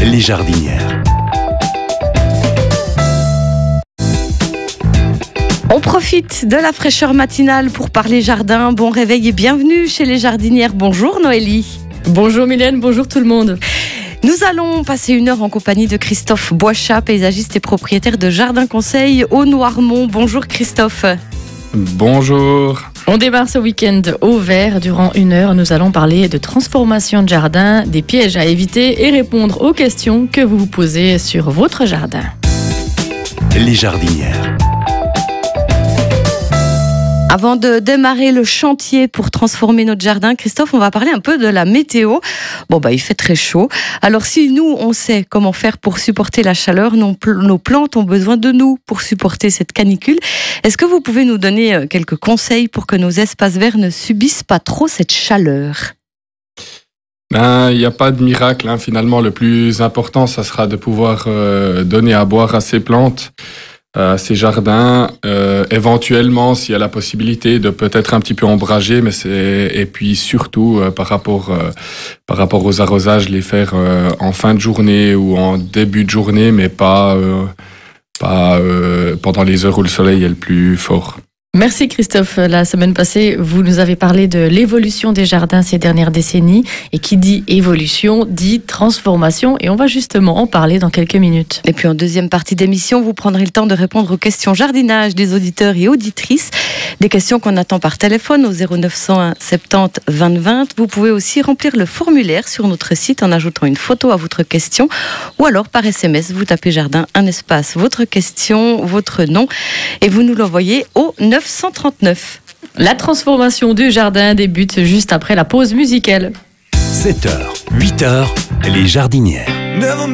Les jardinières. On profite de la fraîcheur matinale pour parler jardin. Bon réveil et bienvenue chez les jardinières. Bonjour Noélie. Bonjour Mylène, bonjour tout le monde. Nous allons passer une heure en compagnie de Christophe Boichat, paysagiste et propriétaire de Jardin Conseil au Noirmont. Bonjour Christophe. Bonjour. On démarre ce week-end au vert. Durant une heure, nous allons parler de transformation de jardin, des pièges à éviter et répondre aux questions que vous vous posez sur votre jardin. Les jardinières. Avant de démarrer le chantier pour transformer notre jardin, Christophe, on va parler un peu de la météo. Il fait très chaud. Alors si nous, on sait comment faire pour supporter la chaleur, nos plantes ont besoin de nous pour supporter cette canicule. Est-ce que vous pouvez nous donner quelques conseils pour que nos espaces verts ne subissent pas trop cette chaleur ? Il n'y a pas de miracle. Finalement, le plus important, ça sera de pouvoir donner à boire à ces plantes, à ces jardins, éventuellement s'il y a la possibilité de peut-être un petit peu ombrager, et puis surtout par rapport aux arrosages, les faire en fin de journée ou en début de journée, mais pas pendant les heures où le soleil est le plus fort. Merci Christophe. La semaine passée, vous nous avez parlé de l'évolution des jardins ces dernières décennies. Et qui dit évolution, dit transformation. Et on va justement en parler dans quelques minutes. Et puis en deuxième partie d'émission, vous prendrez le temps de répondre aux questions jardinage des auditeurs et auditrices. Des questions qu'on attend par téléphone au 0901 70 20 20. Vous pouvez aussi remplir le formulaire sur notre site en ajoutant une photo à votre question. Ou alors par SMS, vous tapez jardin, un espace, votre question, votre nom. Et vous nous l'envoyez au 939. La transformation du jardin débute juste après la pause musicale. 7h, 8h, les jardinières.